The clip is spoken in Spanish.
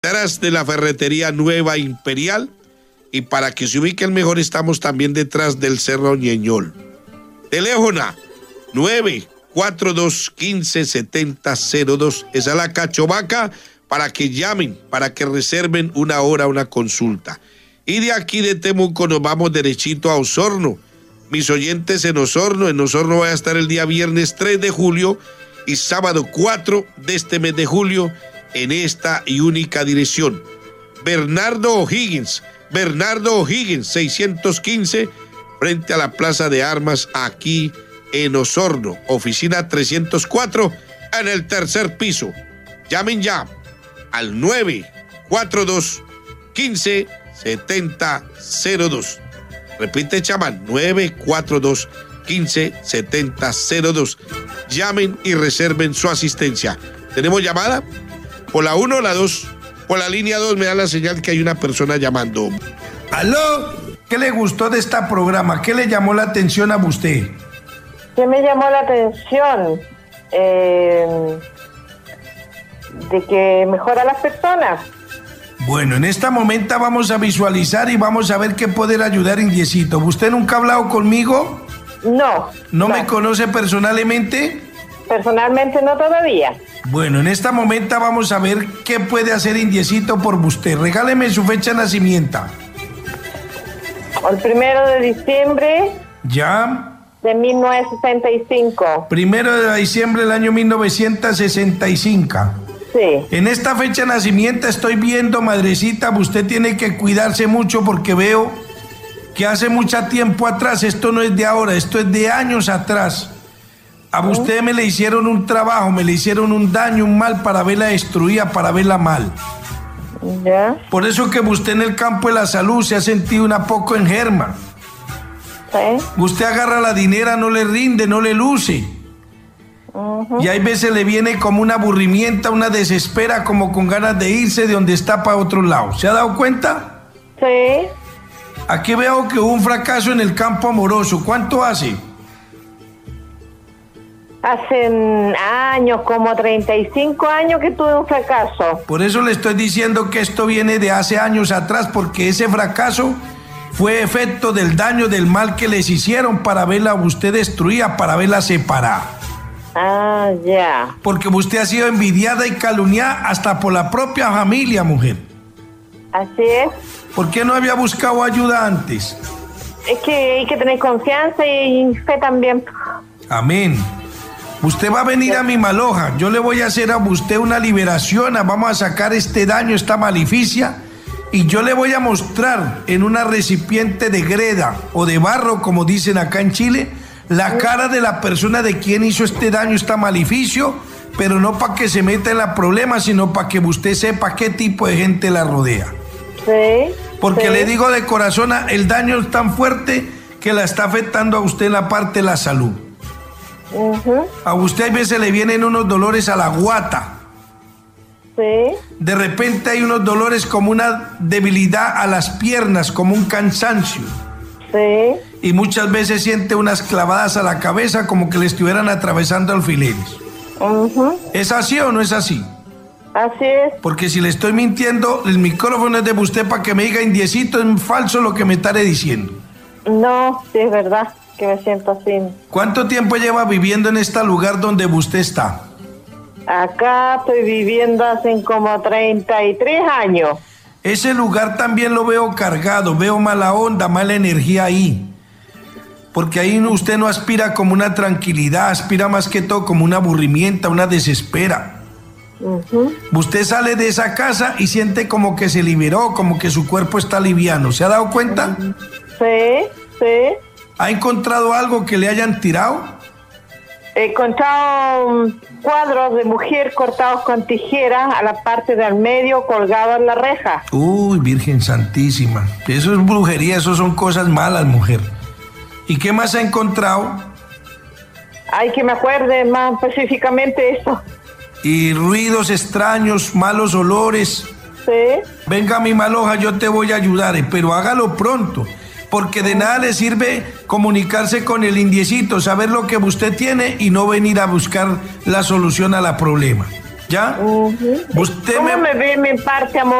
Detrás de la ferretería Nueva Imperial, y para que se ubiquen mejor estamos también detrás del Cerro Ñeñol. Teléfono 942-157002. Esa es la Cachovaca, para que llamen, para que reserven una hora, una consulta. Y de aquí de Temuco nos vamos derechito a Osorno. Mis oyentes en Osorno voy a estar el día viernes 3 de julio y sábado 4 de este mes de julio en esta y única dirección. Bernardo O'Higgins, 615, frente a la Plaza de Armas, aquí en Osorno. Oficina 304, en el tercer piso. Llamen ya al 942-157002. Repite, chaman, 942-157002. Llamen y reserven su asistencia. ¿Tenemos llamada? ¿Por la 1 o la 2? Por la línea 2 me da la señal que hay una persona llamando. ¿Aló? ¿Qué le gustó de este programa? ¿Qué le llamó la atención a usted? ¿Qué me llamó la atención? De que mejora a las personas. Bueno, en esta momento vamos a visualizar y vamos a ver qué poder ayudar Indiecito. ¿Usted nunca ha hablado conmigo? No. ¿No me conoce personalmente? Personalmente no todavía. Bueno, en esta momento vamos a ver qué puede hacer Indiecito por usted. Regáleme su fecha de nacimiento. El 1 de diciembre. ¿Ya? De 1965. 1 de diciembre del año 1965. Sí. En esta fecha de nacimiento estoy viendo, madrecita, usted tiene que cuidarse mucho porque veo que hace mucho tiempo atrás, esto no es de ahora, esto es de años atrás. A usted me le hicieron un trabajo, me le hicieron un daño, un mal para verla destruida, para verla mal. ¿Ya? Por eso que usted en el campo de la salud se ha sentido una poco enferma. Sí. Usted agarra la dinera, no le rinde, no le luce. Y hay veces le viene como un aburrimiento, una desespera, como con ganas de irse de donde está para otro lado. ¿Se ha dado cuenta? Sí. Aquí veo que hubo un fracaso en el campo amoroso. ¿Cuánto hace? Hace años, como 35 años que tuve un fracaso. Por eso le estoy diciendo que esto viene de hace años atrás, porque ese fracaso fue efecto del daño, del mal que les hicieron para verla usted destruida, para verla separada. Ah, ya. Porque usted ha sido envidiada y calumniada hasta por la propia familia, mujer. Así es. ¿Por qué no había buscado ayuda antes? Es que hay que tener confianza y fe también. Amén. Usted va a venir a mi maloja. Yo le voy a hacer a usted una liberación. Vamos a sacar este daño, esta maleficia. Y yo le voy a mostrar en una recipiente de greda o de barro, como dicen acá en Chile, la cara de la persona de quien hizo este daño, este maleficio, pero no para que se meta en la problema, sino para que usted sepa qué tipo de gente la rodea. Sí. Porque sí. le digo de corazón, el daño es tan fuerte que la está afectando a usted en la parte de la salud. A usted a veces le vienen unos dolores a la guata. Sí. De repente hay unos dolores como una debilidad a las piernas, como un cansancio. Sí. Y muchas veces siente unas clavadas a la cabeza como que le estuvieran atravesando alfileres. ¿Es así o no es así? Así es. Porque si le estoy mintiendo, el micrófono es de usted para que me diga, Indiecito, es falso lo que me estaré diciendo. No, sí es verdad que me siento así. ¿Cuánto tiempo lleva viviendo en este lugar donde usted está? Acá estoy viviendo hace como 33 años. Ese lugar también lo veo cargado, veo mala onda, mala energía ahí. Porque ahí usted no aspira como una tranquilidad, aspira más que todo como un aburrimiento, una desespera. Usted sale de esa casa y siente como que se liberó, como que su cuerpo está liviano. ¿Se ha dado cuenta? Sí, sí. ¿Ha encontrado algo que le hayan tirado? He encontrado cuadros de mujer cortados con tijeras a la parte del medio, colgados en la reja. Uy, Virgen Santísima. Eso es brujería, eso son cosas malas, mujer. ¿Y qué más ha encontrado? Ay, que me acuerde más específicamente eso. Y ruidos extraños, malos olores. Sí. Venga a mi maloja, yo te voy a ayudar, pero hágalo pronto. Porque de nada le sirve comunicarse con el Indiecito, saber lo que usted tiene y no venir a buscar la solución a la problema. ¿Ya? Usted ¿Cómo me ve mi parte, amor?